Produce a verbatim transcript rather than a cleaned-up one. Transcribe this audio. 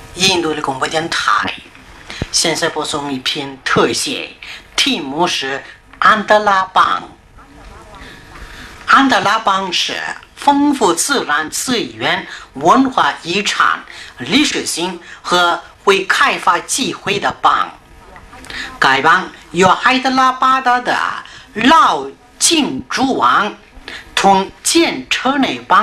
印度的广播电台现在播送一篇特写，题目是安德拉邦。安德拉邦是丰富自然资源、文化遗产、历史性和未开发机会的邦。该邦由海德拉巴达的老金主王同建车内邦